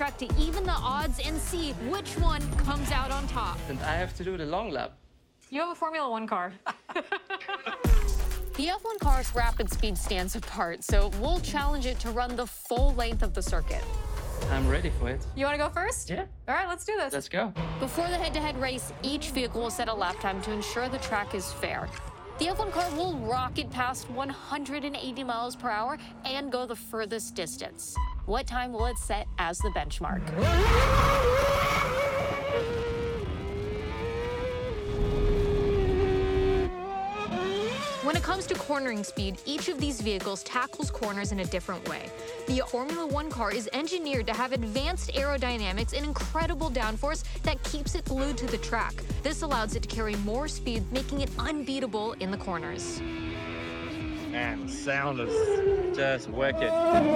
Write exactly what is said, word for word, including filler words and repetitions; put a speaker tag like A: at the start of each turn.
A: track to even the odds and see which one comes out on top.
B: And I have to do the long lap.
A: You have a Formula One car.
C: The F one car's rapid speed stands apart, so we'll challenge it to run the full length of the circuit.
B: I'm ready for it.
A: You want to go first?
B: Yeah.
A: All right, let's do this.
B: Let's go.
C: Before the head-to-head race, each vehicle will set a lap time to ensure the track is fair. The F one car will rocket past one hundred eighty miles per hour and go the furthest distance. What time will it set as the benchmark?
A: When it comes to cornering speed, each of these vehicles tackles corners in a different way. The Formula One car is engineered to have advanced aerodynamics and incredible downforce that keeps it glued to the track. This allows it to carry more speed, making it unbeatable in the corners.
D: Man, the sound is just wicked.